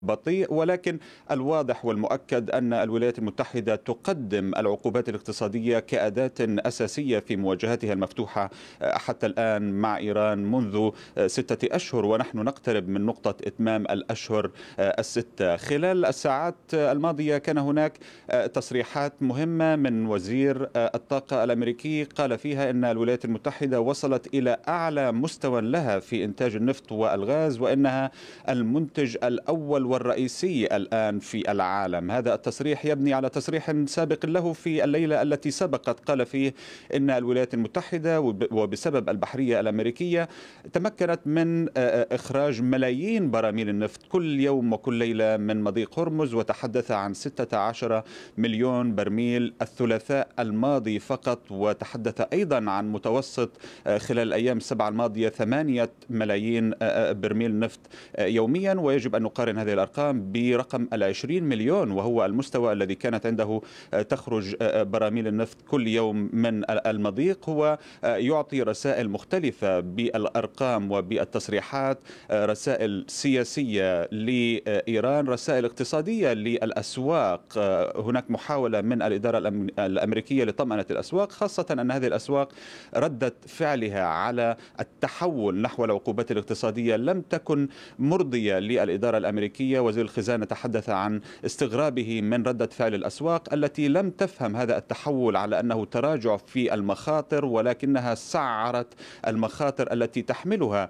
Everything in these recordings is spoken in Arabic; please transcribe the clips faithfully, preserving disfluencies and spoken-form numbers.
بطيء، ولكن الواضح والمؤكد أن الولايات المتحدة تقدم العقوبات الاقتصادية كأداة أساسية في مواجهتها المفتوحة حتى الآن مع إيران منذ ستة أشهر، ونحن نقترب من نقطة إتمام الأشهر الستة. خلال الساعات الماضية كان هناك تصريحات مهمة من وزير الطاقة الأمريكي قال فيها أن الولايات المتحدة وصلت إلى أعلى مستوى لها في إنتاج النفط والغاز، وإنها المنتج الأول والرئيسي الآن في العالم. هذا التصريح يبني على تصريح سابق له في الليلة التي سبقت قال فيه إن الولايات المتحدة وبسبب البحرية الأمريكية تمكنت من إخراج ملايين براميل النفط كل يوم وكل ليلة من مضيق هرمز، وتحدث عن ستة عشر مليون برميل الثلاثاء الماضي فقط، وتحدث أيضا عن متوسط خلال الأيام السبعة الماضية ثمانية ملايين برميل نفط يوميا. ويجب أن نقارن هذه الأرقام برقم العشرين مليون، وهو المستوى الذي كانت عنده تخرج براميل النفط كل يوم من المضيق. هو يعطي رسائل مختلفة بالأرقام وبالتصريحات، رسائل سياسية لإيران، رسائل اقتصادية للأسواق. هناك محاولة من الإدارة الأمريكية لطمأنة الأسواق، خاصة أن هذه الأسواق ردة فعلها على التحول نحو العقوبات الاقتصادية لم تكن مرضية للإدارة الأمريكية. وزير الخزانة تحدث عن استغرابه من ردة فعل الأسواق التي لم تفهم هذا التحول على أنه تراجع في المخاطر، ولكنها سعرت المخاطر التي تحملها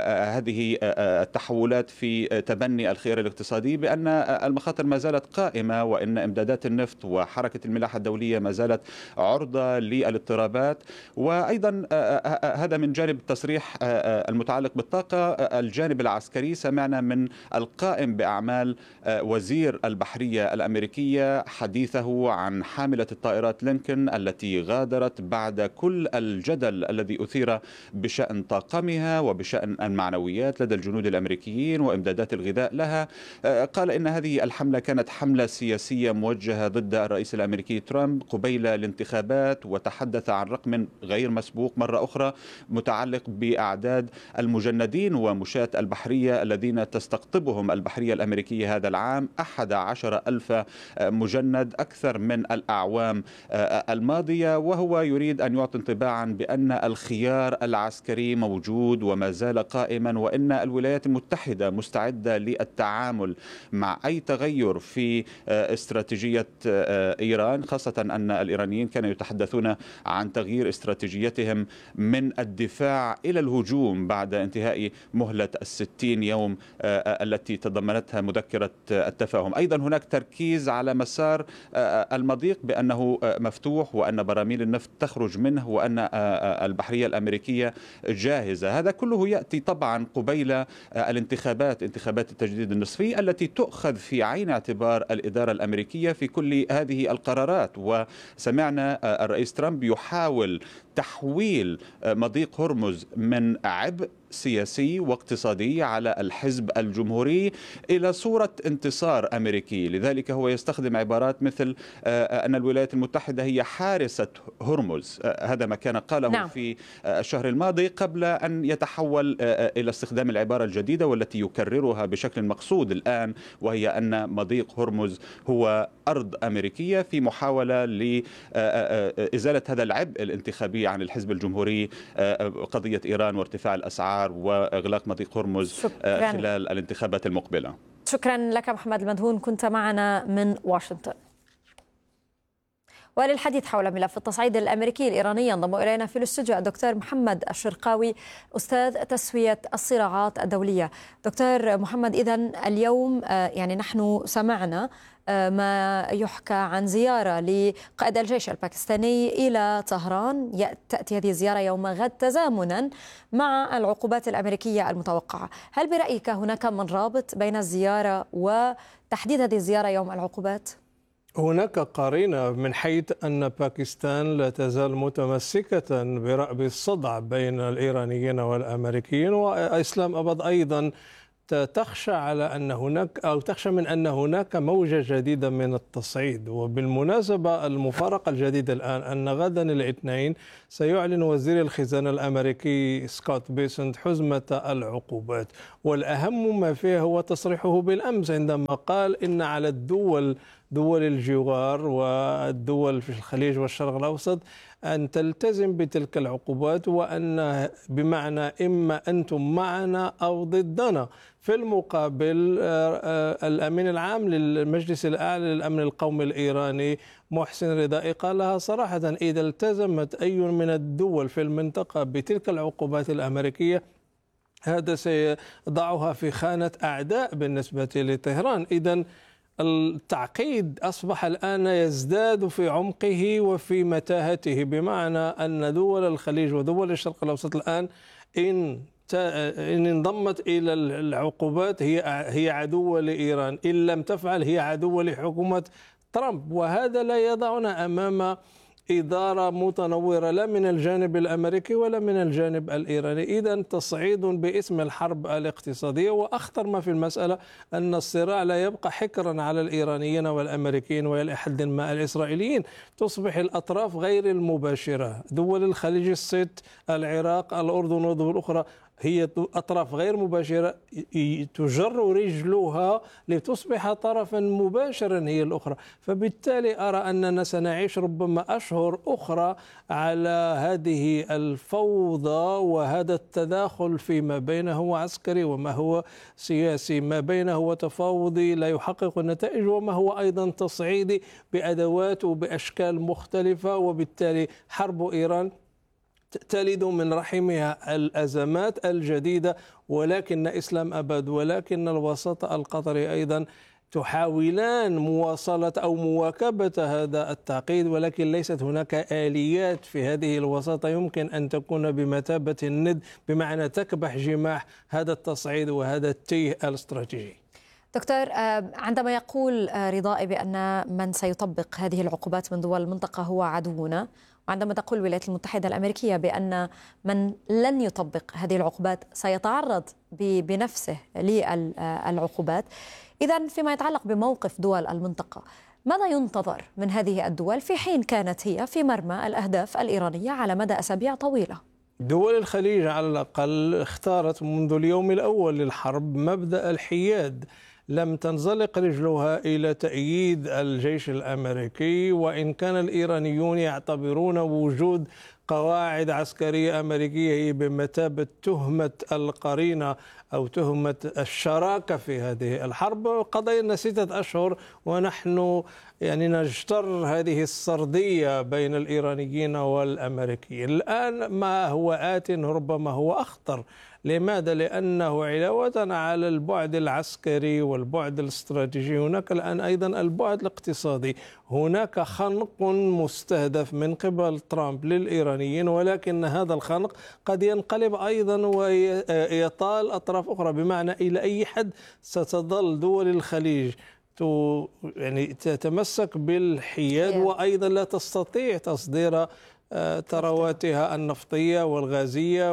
هذه التحولات في تبني الخيار الاقتصادي، بأن المخاطر ما زالت قائمة، وأن إمدادات النفط وحركة الملاحة الدولية ما زالت عرضة للاضطرابات. وأيضا هذا من جانب التصريح المتعلق بالطاقة. الجانب العسكري سمعنا من القائم بأعمال وزير البحرية الأمريكية حديثه عن حاملة الطائرات لينكولن التي غادرت بعد كل الجدل الذي أثير بشأن طاقمها وبشأن المعنويات لدى الجنود الأمريكيين وإمدادات الغذاء لها. قال إن هذه الحملة كانت حملة سياسية موجهة ضد الرئيس الأمريكي ترامب قبيل الانتخابات، وتحدث عن رقم غير مسبوق مرة أخرى متعلق بأعداد المجندين ومشاة البحرية الذين تستقطبهم البحرية الأمريكية هذا العام، أحد عشر ألف مجند أكثر من الأعوام الماضية. وهو يريد أن يعطي انطباعا بأن الخيار العسكري موجود وما زال قائما، وأن الولايات المتحدة مستعدة للتعامل مع أي تغير في استراتيجية إيران، خاصة أن الإيرانيين كانوا يتحدثون عن تغيير استراتيجيتهم من الدفاع إلى الهجوم بعد انتهاء مهلة الستين يوم التي تضمنتها مذكرة التفاهم. أيضا هناك تركيز على مسار المضيق بأنه مفتوح، وأن براميل النفط تخرج منه، وأن البحرية الأمريكية جاهزة. هذا كله يأتي طبعا قبيل الانتخابات، انتخابات التجديد النصفي التي تؤخذ في عين اعتبار الإدارة الأمريكية في كل هذه القرارات. وسمعنا الرئيس ترامب يحاول تحويل مضيق هرمز من عبء سياسي واقتصادي على الحزب الجمهوري إلى صورة انتصار أمريكي. لذلك هو يستخدم عبارات مثل أن الولايات المتحدة هي حارسة هرمز. هذا ما كان قاله نعم. في الشهر الماضي قبل أن يتحول إلى استخدام العبارة الجديدة والتي يكررها بشكل مقصود الآن، وهي أن مضيق هرمز هو أرض أمريكية، في محاولة لإزالة هذا العبء الانتخابي عن الحزب الجمهوري، قضية إيران وارتفاع الأسعار وإغلاق مضيق هرمز شكراً. خلال الانتخابات المقبلة. شكرا لك محمد المدهون، كنت معنا من واشنطن. وللحديث حول ملف التصعيد الأمريكي الإيراني ينضم إلينا في الاستوديو الدكتور محمد الشرقاوي أستاذ تسوية الصراعات الدولية. دكتور محمد، إذن اليوم يعني نحن سمعنا ما يحكى عن زيارة لقائد الجيش الباكستاني إلى طهران، تأتي هذه الزيارة يوم غد تزامنا مع العقوبات الأمريكية المتوقعة. هل برأيك هناك من رابط بين الزيارة وتحديد هذه الزيارة يوم العقوبات؟ هناك قرينة من حيث أن باكستان لا تزال متمسكة برأب الصدع بين الإيرانيين والأمريكيين، وإسلام أباد أيضا تخشى على أن هناك أو تخشى من أن هناك موجة جديدة من التصعيد. وبالمناسبة المفارقة الجديدة الآن أن غدا الاثنين سيعلن وزير الخزانة الأمريكي سكوت بيسنت حزمة العقوبات، والأهم ما فيه هو تصريحه بالأمس عندما قال إن على الدول دول الجوار والدول في الخليج والشرق الأوسط أن تلتزم بتلك العقوبات، وأن بمعنى إما أنتم معنا أو ضدنا. في المقابل الأمين العام للمجلس الأعلى للأمن القومي الإيراني محسن رضائي قال لها صراحة إذا التزمت أي من الدول في المنطقة بتلك العقوبات الأمريكية هذا سيضعها في خانة أعداء بالنسبة لطهران. إذن التعقيد أصبح الآن يزداد في عمقه وفي متاهته، بمعنى أن دول الخليج ودول الشرق الأوسط الآن إن إن انضمت إلى العقوبات هي هي عدوة لإيران، إن لم تفعل هي عدوة لحكومة ترامب. وهذا لا يضعنا أمام إدارة متنورة لا من الجانب الأمريكي ولا من الجانب الإيراني. إذن تصعيد باسم الحرب الاقتصادية. وأخطر ما في المسألة أن الصراع لا يبقى حكرا على الإيرانيين والأمريكيين وإلى حد ما الإسرائيليين، تصبح الأطراف غير المباشرة، دول الخليج الست، العراق، الأردن ودول أخرى هي أطراف غير مباشرة تجر رجلها لتصبح طرفا مباشرا هي الأخرى. فبالتالي أرى أننا سنعيش ربما أشهر أخرى على هذه الفوضى وهذا التداخل فيما بينه عسكري وما هو سياسي، ما بينه تفاوضي لا يحقق النتائج وما هو أيضا تصعيدي بأدوات وبأشكال مختلفة. وبالتالي حرب إيران تلد من رحمها الأزمات الجديدة، ولكن إسلام أباد ولكن الوساطة القطري أيضا تحاولان مواصلة أو مواكبة هذا التعقيد، ولكن ليست هناك آليات في هذه الوساطة يمكن أن تكون بمثابة الند، بمعنى تكبح جماح هذا التصعيد وهذا التيه الاستراتيجي. دكتور، عندما يقول رضائي بأن من سيطبق هذه العقوبات من دول المنطقة هو عدونا، وعندما تقول الولايات المتحدة الأمريكية بأن من لن يطبق هذه العقوبات سيتعرض بنفسه للعقوبات، إذن فيما يتعلق بموقف دول المنطقة ماذا ينتظر من هذه الدول في حين كانت هي في مرمى الأهداف الإيرانية على مدى أسابيع طويلة؟ دول الخليج على الأقل اختارت منذ اليوم الأول للحرب مبدأ الحياد، لم تنزلق رجلها إلى تأييد الجيش الأمريكي، وإن كان الإيرانيون يعتبرون وجود قواعد عسكرية أمريكية هي بمثابة تهمة القرينة أو تهمة الشراكة في هذه الحرب. قضينا ستة أشهر ونحن يعني نجتر هذه السردية بين الإيرانيين والأمريكيين. الآن ما هو آت ربما هو أخطر. لماذا؟ لأنه علاوة على البعد العسكري والبعد الاستراتيجي هناك الآن أيضا البعد الاقتصادي. هناك خنق مستهدف من قبل ترامب للإيرانيين، ولكن هذا الخنق قد ينقلب أيضا ويطال أطراف أخرى، بمعنى إلى أي حد ستظل دول الخليج يعني تتمسك بالحياد وأيضا لا تستطيع تصدير ثرواتها النفطية والغازية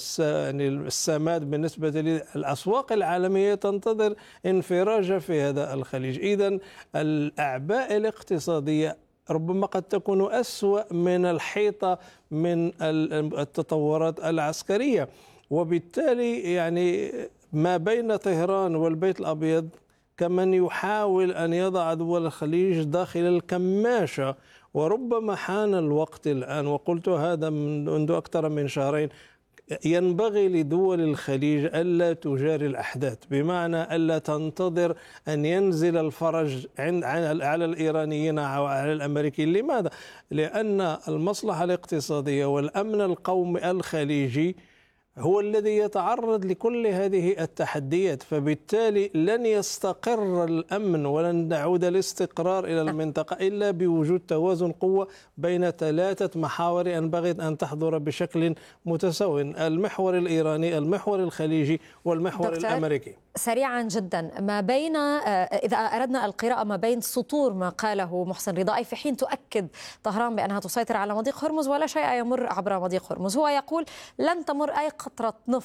والسماد بالنسبة للأسواق العالمية تنتظر انفراجة في هذا الخليج. إذن الأعباء الاقتصادية ربما قد تكون أسوأ من الحيطة من التطورات العسكرية. وبالتالي يعني ما بين طهران والبيت الأبيض كمن يحاول أن يضع دول الخليج داخل الكماشة، وربما حان الوقت الآن، وقلت هذا منذ أكثر من شهرين، ينبغي لدول الخليج ألا تجاري الأحداث، بمعنى ألا تنتظر أن ينزل الفرج على الإيرانيين أو على الأمريكيين. لماذا؟ لأن المصلحة الاقتصادية والأمن القومي الخليجي هو الذي يتعرض لكل هذه التحديات، فبالتالي لن يستقر الأمن ولن نعود الاستقرار إلى المنطقة إلا بوجود توازن قوة بين ثلاثة محاور ينبغي أن تحضر بشكل متساو: المحور الإيراني، المحور الخليجي، والمحور الأمريكي. سريعا جدا، ما بين إذا أردنا القراءة ما بين سطور ما قاله محسن رضائي في حين تؤكد طهران بأنها تسيطر على مضيق هرمز ولا شيء يمر عبر مضيق هرمز، هو يقول لن تمر أي قطرة نفط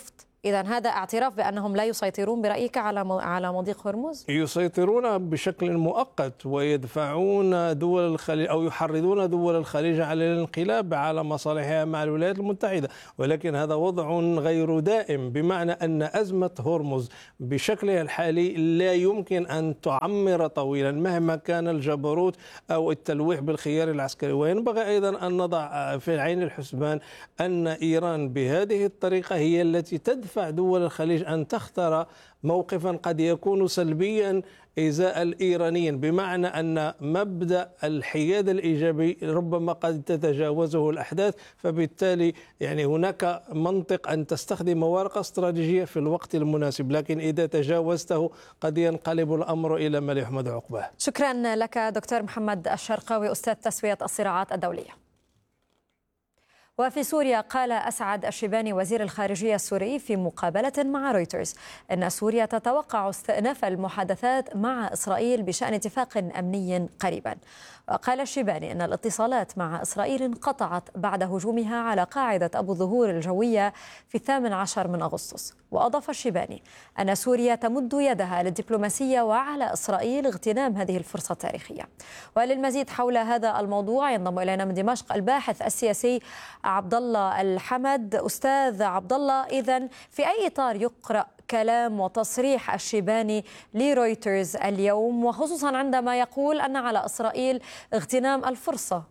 إذا هذا اعتراف بأنهم لا يسيطرون برأيك على على مضيق هرمز؟ يسيطرون بشكل مؤقت ويدفعون دول الخليج أو يحرضون دول الخليج على الانقلاب على مصالحها مع الولايات المتحدة، ولكن هذا وضع غير دائم، بمعنى أن أزمة هرمز بشكلها الحالي لا يمكن أن تعمر طويلا مهما كان الجبروت أو التلويح بالخيار العسكري. وينبغي أيضا أن نضع في عين الحسبان أن إيران بهذه الطريقة هي التي تدفع دول الخليج أن تختار موقفا قد يكون سلبيا إزاء الإيرانيين، بمعنى أن مبدأ الحياد الإيجابي ربما قد تتجاوزه الأحداث، فبالتالي يعني هناك منطق أن تستخدم ورقة استراتيجية في الوقت المناسب، لكن إذا تجاوزته قد ينقلب الأمر إلى ما لا يحمد عقباه. شكرا لك دكتور محمد الشرقاوي أستاذ تسوية الصراعات الدولية. وفي سوريا قال أسعد الشيباني وزير الخارجية السوري في مقابلة مع رويترز أن سوريا تتوقع استئناف المحادثات مع إسرائيل بشأن اتفاق أمني قريبا. وقال الشيباني أن الاتصالات مع إسرائيل انقطعت بعد هجومها على قاعدة أبو الظهور الجوية في الثامن عشر من أغسطس. وأضاف الشيباني أن سوريا تمد يدها للدبلوماسية وعلى إسرائيل اغتنام هذه الفرصة التاريخية. وللمزيد حول هذا الموضوع ينضم إلينا من دمشق الباحث السياسي عبد الله الحمد. أستاذ عبد الله، إذن في أي إطار يقرأ كلام وتصريح الشيباني لرويترز اليوم، وخصوصا عندما يقول أن على إسرائيل اغتنام الفرصة؟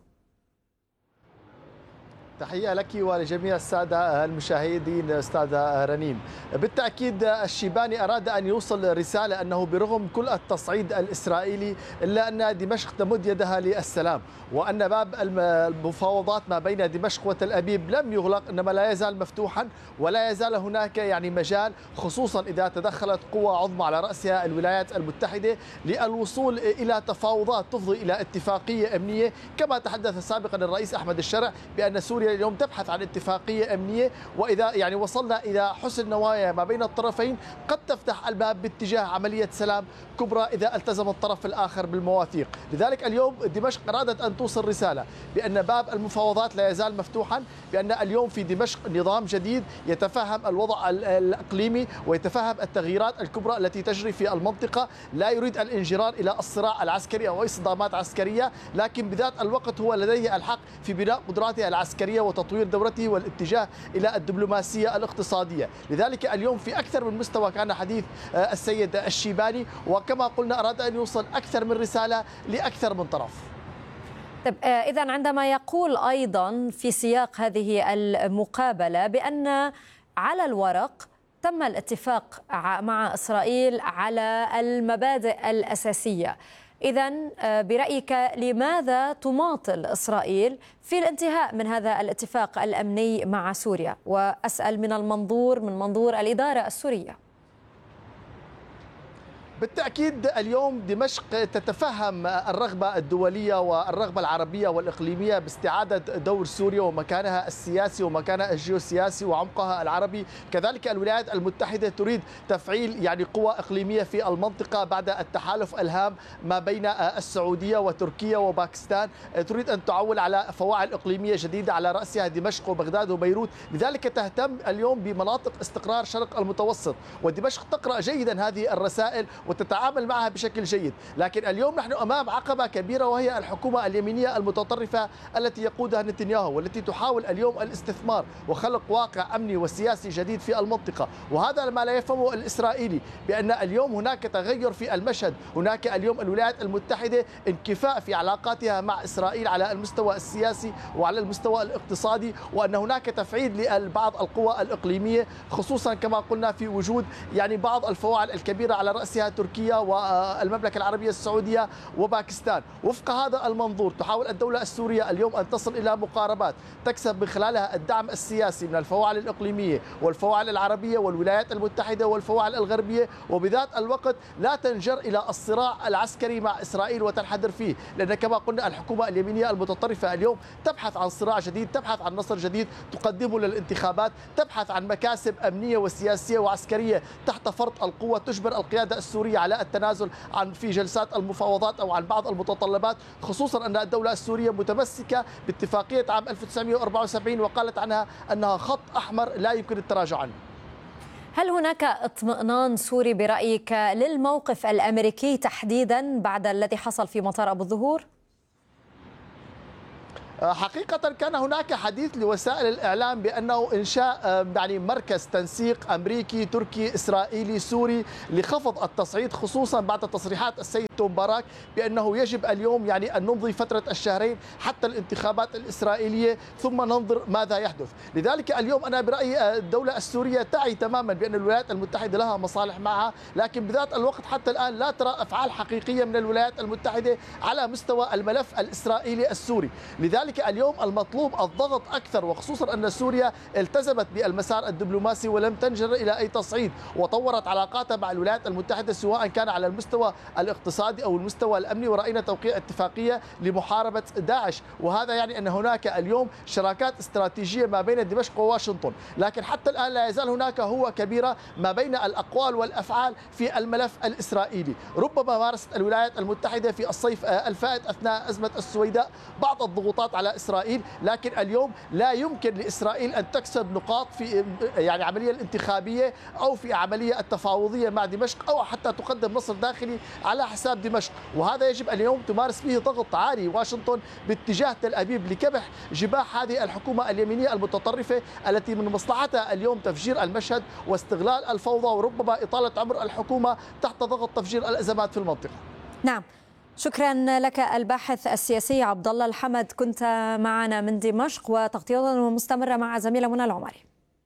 تحية لك ولجميع السادة المشاهدين أستاذة رنين. بالتأكيد الشيباني أراد أن يوصل رسالة أنه برغم كل التصعيد الإسرائيلي إلا أن دمشق تمد يدها للسلام، وأن باب المفاوضات ما بين دمشق وتل أبيب لم يغلق، إنما لا يزال مفتوحا ولا يزال هناك يعني مجال، خصوصا إذا تدخلت قوى عظمى على رأسها الولايات المتحدة للوصول إلى تفاوضات تفضي إلى اتفاقية أمنية، كما تحدث سابقا الرئيس أحمد الشرع بأن سوريا اليوم تبحث عن اتفاقية أمنية، وإذا يعني وصلنا إلى حسن نوايا ما بين الطرفين قد تفتح الباب باتجاه عملية سلام كبرى إذا التزم الطرف الآخر بالمواثيق. لذلك اليوم دمشق أرادت أن توصل رسالة بأن باب المفاوضات لا يزال مفتوحا، بأن اليوم في دمشق نظام جديد يتفهم الوضع الإقليمي ويتفهم التغييرات الكبرى التي تجري في المنطقة، لا يريد الانجرار إلى الصراع العسكري أو أي صدامات عسكرية، لكن بذات الوقت هو لديه الحق في بناء قدراته العسكرية وتطوير دولته والاتجاه إلى الدبلوماسية الاقتصادية. لذلك اليوم في أكثر من مستوى كان حديث السيد الشيباني، وكما قلنا أراد أن يوصل أكثر من رسالة لأكثر من طرف. طيب إذن عندما يقول أيضا في سياق هذه المقابلة بأن على الورق تم الاتفاق مع إسرائيل على المبادئ الأساسية، إذن برأيك لماذا تماطل إسرائيل في الانتهاء من هذا الاتفاق الأمني مع سوريا؟ وأسأل من المنظور من منظور الإدارة السورية. بالتأكيد اليوم دمشق تتفهم الرغبة الدولية والرغبة العربية والإقليمية باستعادة دور سوريا ومكانها السياسي ومكانها الجيوسياسي وعمقها العربي. كذلك الولايات المتحدة تريد تفعيل يعني قوى إقليمية في المنطقة بعد التحالف الهام ما بين السعودية وتركيا وباكستان، تريد أن تعول على فواعل إقليمية جديدة على رأسها دمشق وبغداد وبيروت. لذلك تهتم اليوم بمناطق استقرار شرق المتوسط، ودمشق تقرأ جيدا هذه الرسائل وتتعامل معها بشكل جيد. لكن اليوم نحن أمام عقبة كبيرة، وهي الحكومة اليمينية المتطرفة التي يقودها نتنياهو، والتي تحاول اليوم الاستثمار وخلق واقع أمني وسياسي جديد في المنطقة. وهذا ما لا يفهمه الإسرائيلي، بأن اليوم هناك تغير في المشهد، هناك اليوم الولايات المتحدة انكفاء في علاقاتها مع إسرائيل على المستوى السياسي وعلى المستوى الاقتصادي، وأن هناك تفعيل لبعض القوى الإقليمية، خصوصا كما قلنا في وجود يعني بعض الفواعل الكبيرة على رأسها تركيا والمملكة العربية السعودية وباكستان. وفق هذا المنظور تحاول الدولة السورية اليوم أن تصل إلى مقاربات تكسب من خلالها الدعم السياسي من الفواعل الإقليمية والفواعل العربية والولايات المتحدة والفواعل الغربية، وبذات الوقت لا تنجر إلى الصراع العسكري مع إسرائيل وتنحدر فيه، لأن كما قلنا الحكومة اليمينية المتطرفة اليوم تبحث عن صراع جديد، تبحث عن نصر جديد تقدمه للانتخابات، تبحث عن مكاسب أمنية وسياسية وعسكرية تحت فرض القوة تجبر القيادة السورية على التنازل عن في جلسات المفاوضات أو عن بعض المتطلبات، خصوصا أن الدولة السورية متمسكة باتفاقية عام ألف وتسعمئة وأربعة وسبعين وقالت عنها أنها خط أحمر لا يمكن التراجع عنه. هل هناك اطمئنان سوري برأيك للموقف الأمريكي تحديدا بعد الذي حصل في مطار أبو الظهور؟ حقيقة كان هناك حديث لوسائل الإعلام بأنه إنشاء يعني مركز تنسيق أمريكي تركي إسرائيلي سوري لخفض التصعيد، خصوصا بعد تصريحات السيد تومباراك بأنه يجب اليوم يعني أن نمضي فترة الشهرين حتى الانتخابات الإسرائيلية ثم ننظر ماذا يحدث. لذلك اليوم أنا برأيي الدولة السورية تعي تماما بأن الولايات المتحدة لها مصالح معها، لكن بذات الوقت حتى الآن لا ترى أفعال حقيقية من الولايات المتحدة على مستوى الملف الإسرائيلي السوري. لذلك اليوم المطلوب الضغط أكثر، وخصوصا أن سوريا التزمت بالمسار الدبلوماسي ولم تنجر إلى أي تصعيد، وطورت علاقاتها مع الولايات المتحدة سواء كان على المستوى الاقتصادي أو المستوى الأمني، ورأينا توقيع اتفاقية لمحاربة داعش، وهذا يعني أن هناك اليوم شراكات استراتيجية ما بين دمشق وواشنطن. لكن حتى الآن لا يزال هناك هوة كبيرة ما بين الأقوال والأفعال في الملف الإسرائيلي. ربما مارست الولايات المتحدة في الصيف الفائت أثناء أزمة السويداء بعض الضغوطات على إسرائيل، لكن اليوم لا يمكن لإسرائيل أن تكسب نقاط في يعني عملية الانتخابية أو في عملية التفاوضية مع دمشق، أو حتى تقدم نصر داخلي على حساب دمشق. وهذا يجب اليوم تمارس فيه ضغط عالي واشنطن باتجاه تل أبيب لكبح جباح هذه الحكومة اليمينية المتطرفة التي من مصلحتها اليوم تفجير المشهد واستغلال الفوضى وربما إطالة عمر الحكومة تحت ضغط تفجير الأزمات في المنطقة. نعم، شكرا لك الباحث السياسي عبد الله الحمد، كنت معنا من دمشق، وتغطيتنا مستمرة مع زميلة منى العمري.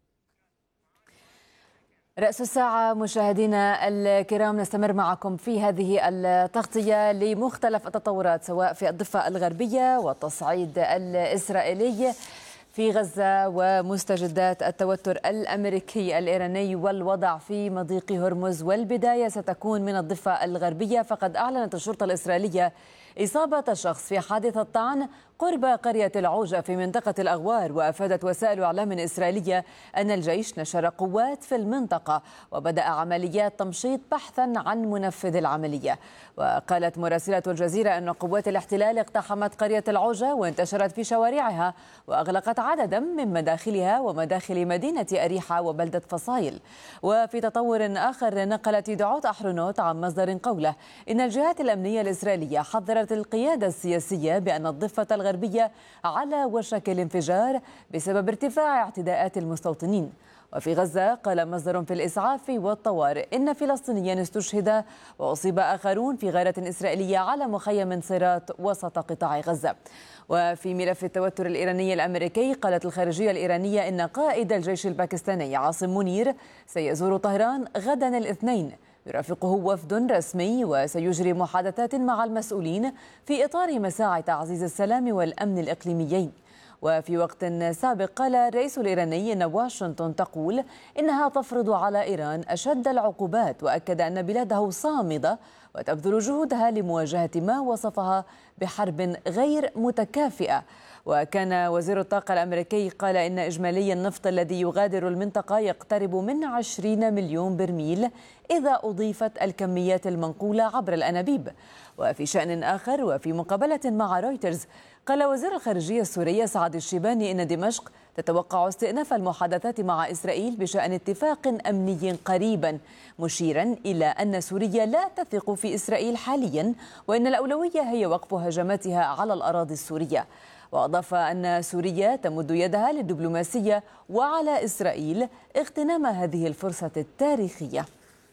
رأس الساعة مشاهدينا الكرام، نستمر معكم في هذه التغطية لمختلف التطورات سواء في الضفة الغربية والتصعيد الإسرائيلي في غزة ومستجدات التوتر الأمريكي الإيراني والوضع في مضيق هرمز. والبداية ستكون من الضفة الغربية، فقد أعلنت الشرطة الإسرائيلية إصابة شخص في حادثة طعن قرب قرية العوجة في منطقة الأغوار. وأفادت وسائل إعلام إسرائيلية أن الجيش نشر قوات في المنطقة وبدأ عمليات تمشيط بحثا عن منفذ العملية. وقالت مراسلة الجزيرة أن قوات الاحتلال اقتحمت قرية العوجة وانتشرت في شوارعها وأغلقت عددا من مداخلها ومداخل مدينة أريحة وبلدة فصايل. وفي تطور آخر، نقلت يدعوت أحرنوت عن مصدر قوله إن الجهات الأمنية الإسرائيلية حذرت القيادة السياسية بأن الضفة الغربية على وشك الانفجار بسبب ارتفاع اعتداءات المستوطنين. وفي غزة قال مصدر في الإسعاف والطوارئ إن فلسطينيا استشهد وأصيب آخرون في غارة إسرائيلية على مخيم صيرات وسط قطاع غزة. وفي ملف التوتر الإيراني الأمريكي، قالت الخارجية الإيرانية إن قائد الجيش الباكستاني عاصم منير سيزور طهران غدا الاثنين، يرافقه وفد رسمي وسيجري محادثات مع المسؤولين في إطار مساعي تعزيز السلام والأمن الإقليميين. وفي وقت سابق قال الرئيس الإيراني إن واشنطن تقول إنها تفرض على إيران أشد العقوبات، وأكد أن بلاده صامدة وتبذل جهودها لمواجهة ما وصفها بحرب غير متكافئة. وكان وزير الطاقة الأمريكي قال إن إجمالي النفط الذي يغادر المنطقة يقترب من عشرين مليون برميل إذا أضيفت الكميات المنقولة عبر الأنابيب. وفي شأن آخر، وفي مقابلة مع رويترز، قال وزير الخارجية السوري سعد الشيباني إن دمشق تتوقع استئناف المحادثات مع إسرائيل بشأن اتفاق أمني قريبا، مشيرا إلى أن سوريا لا تثق في إسرائيل حاليا، وإن الأولوية هي وقف هجماتها على الأراضي السورية. وأضاف أن سوريا تمد يدها للدبلوماسية وعلى إسرائيل اغتنام هذه الفرصة التاريخية.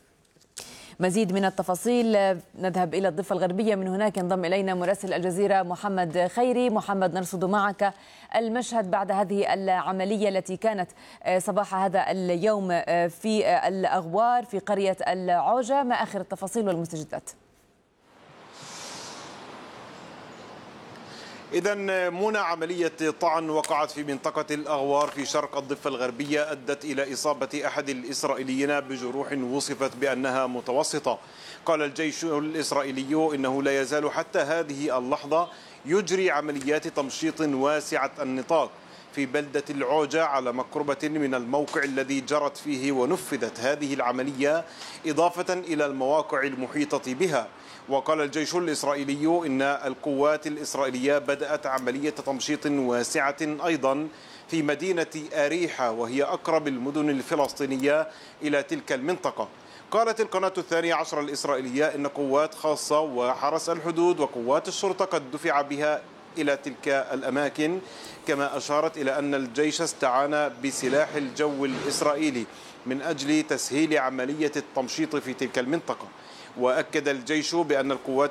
مزيد من التفاصيل، نذهب إلى الضفة الغربية. من هناك ينضم إلينا مراسل الجزيرة محمد خيري. محمد، نرصد معك المشهد بعد هذه العملية التي كانت صباح هذا اليوم في الأغوار في قرية العوجة، ما آخر التفاصيل والمستجدات؟ إذا منى، عملية طعن وقعت في منطقة الأغوار في شرق الضفة الغربية أدت إلى إصابة أحد الإسرائيليين بجروح وصفت بأنها متوسطة. قال الجيش الإسرائيلي إنه لا يزال حتى هذه اللحظة يجري عمليات تمشيط واسعة النطاق في بلدة العوجة على مقربة من الموقع الذي جرت فيه ونفذت هذه العملية، إضافة إلى المواقع المحيطة بها. وقال الجيش الإسرائيلي إن القوات الإسرائيلية بدأت عملية تمشيط واسعة أيضا في مدينة أريحة، وهي أقرب المدن الفلسطينية إلى تلك المنطقة. قالت القناة الثانية عشر الإسرائيلية إن قوات خاصة وحرس الحدود وقوات الشرطة قد دفع بها إلى تلك الأماكن، كما أشارت إلى أن الجيش استعان بسلاح الجو الإسرائيلي من أجل تسهيل عملية التمشيط في تلك المنطقة. وأكد الجيش بأن القوات